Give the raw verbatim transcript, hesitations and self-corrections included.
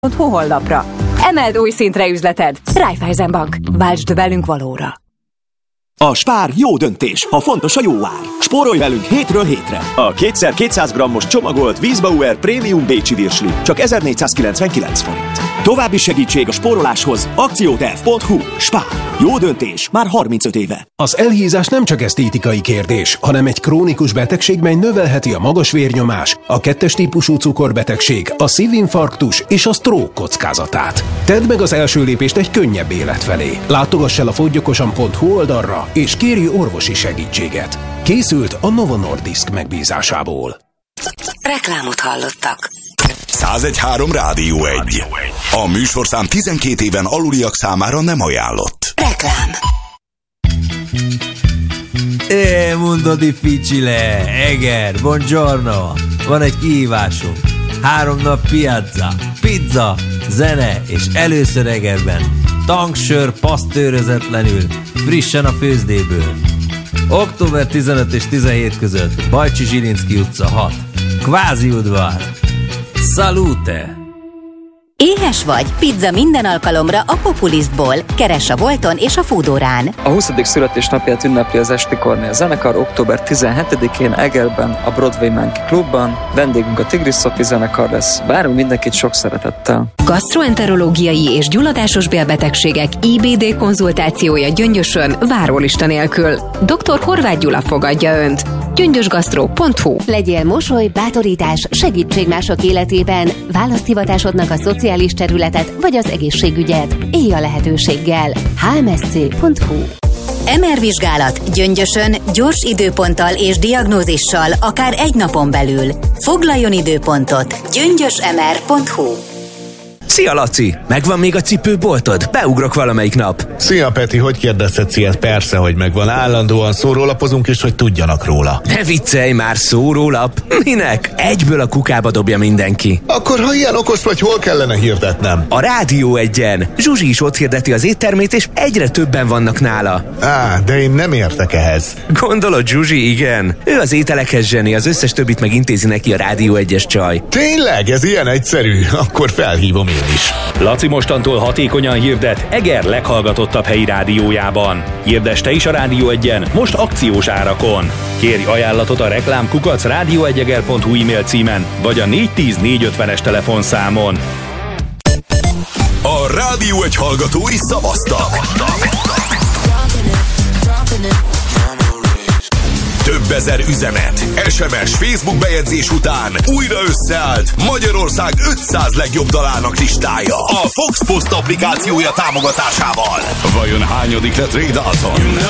honlapra. Emeld új szintre üzleted. Raiffeisenbank. Váltsd velünk valóra. A Spár jó döntés, ha fontos a jó ár. Spórolj velünk hétről hétre. A kétszer kétszáz grammos csomagolt Wiesbauer Premium Bécsi virsli csak ezernégyszázkilencvenkilenc forint. További segítség a spóroláshoz akcióterv pont hu. Spár. Jó döntés már harmincöt éve. Az elhízás nem csak esztétikai kérdés, hanem egy krónikus betegség, mely növelheti a magas vérnyomás, a kettes típusú cukorbetegség, a szívinfarktus és a stroke kockázatát. Tedd meg az első lépést egy könnyebb élet felé. Látogass el a fogyjokosan pont hu oldalra, és kérj orvosi segítséget. Készült a Novo Nordisk megbízásából. Reklámot hallottak. száz egy három Rádió egy. A műsorszám tizenkét éven aluliak számára nem ajánlott. Reklám. Eh, mundo difficile. Eger, buongiorno. Van egy kihívásunk. Három nap piazza, pizza, zene és először Egerben. Tanksör pasztőrözetlenül, frissen a főzdéből. október tizenöt és tizenhét között Bajcsi Zsilinszky utca hat. Kvázi udvar. Salute! Éhes vagy? Pizza minden alkalomra a Populistból. Keress a Bolton és a Foodórán. A huszadik születésnapját ünnepli az Esti Kornél zenekar október tizenhetedikén Egerben, a Broadway Monkey Clubban. Vendégünk a Tigris Sophie zenekar lesz. Várunk mindenkit sok szeretettel. Gasztroenterológiai és gyulladásos bélbetegségek I B D konzultációja Gyöngyösön várólista nélkül. doktor Horváth Gyula fogadja Önt. gyöngyösgasztró pont hu. Legyél mosoly, bátorítás, segítség mások életében. Választ hivatásodnak a szociális területet vagy az egészségügyet. Élj a lehetőséggel. h m s c pont hu. em er vizsgálat Gyöngyösön gyors időponttal és diagnózissal akár egy napon belül. Foglaljon időpontot gyöngyös em er pont hu. Szia, Laci! Megvan még a cipőboltod? Beugrok valamelyik nap. Szia, Peti, hogy kérdezhetsz ilyet? Persze, hogy megvan. Állandóan szórólapozunk is, hogy tudjanak róla. Ne viccelj már, szórólap! Minek? Egyből a kukába dobja mindenki. Akkor, ha ilyen okos vagy, hol kellene hirdetnem? A Rádió egyen. Zsuzsi is ott hirdeti az éttermét, és egyre többen vannak nála. Á, de én nem értek ehhez. Gondolod, Zsuzsi, igen. Ő az ételekhez zseni, az összes többit megintézi neki a Rádió egyes csaj. Tényleg? Ez ilyen egyszerű? Akkor felhívom én is. Laci mostantól hatékonyan hirdet Eger leghallgatottabb helyi rádiójában. Hirdess te is a Rádió egyen, most akciós árakon. Kérj ajánlatot a reklám kukac rádióegyeger pont hu e-mail címen, vagy a négy tíz négy ötvenes telefonszámon. A Rádió egy hallgatói szavaztak. Több ezer üzenet, es em es, Facebook bejegyzés után újra összeállt Magyarország ötszáz legjobb dalának listája a Fox Post applikációja támogatásával. Vajon hányadik lett Ray Dalton?